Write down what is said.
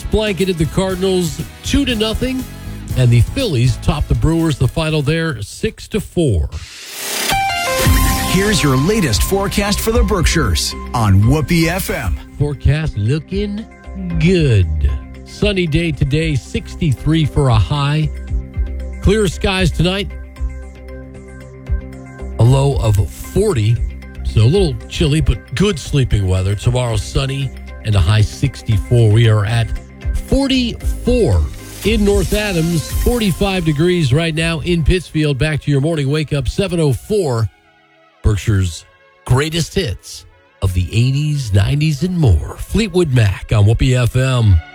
blanketed the Cardinals 2-0, and the Phillies topped the Brewers. The final there 6-4. Here's your latest forecast for the Berkshires on Whoopee FM. Forecast looking good. Sunny day today, 63 for a high. Clear skies tonight, a low of 40. So a little chilly, but good sleeping weather. Tomorrow, sunny and a high 64. We are at 44 in North Adams, 45 degrees right now in Pittsfield. Back to your morning wake up, 7:04. Berkshire's greatest hits of the 80s, 90s, and more. Fleetwood Mac on Whoopee FM.